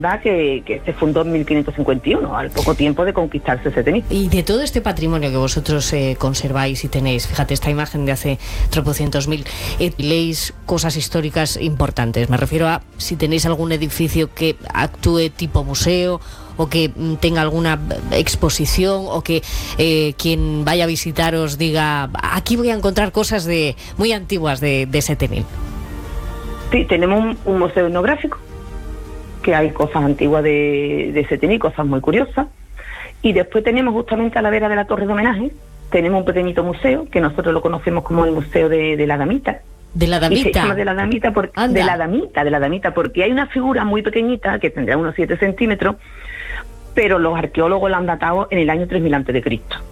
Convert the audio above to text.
que se fundó en 1551, al poco tiempo de conquistarse Setenil. Y de todo este patrimonio que vosotros conserváis y tenéis, fíjate, esta imagen de hace tropocientos mil, leéis cosas históricas importantes. Me refiero a si tenéis algún edificio que actúe tipo museo, o que tenga alguna exposición, o que quien vaya a visitaros diga, aquí voy a encontrar cosas muy antiguas de Setenil. Sí, tenemos un museo etnográfico, que hay cosas antiguas de Setenil, cosas muy curiosas. Y después tenemos justamente a la vera de la torre de homenaje, tenemos un pequeñito museo, que nosotros lo conocemos como el Museo de la Damita. ¿De la Damita? Y se llama de la Damita, porque hay una figura muy pequeñita, que tendrá unos 7 centímetros, pero los arqueólogos la han datado en el año 3000 a.C.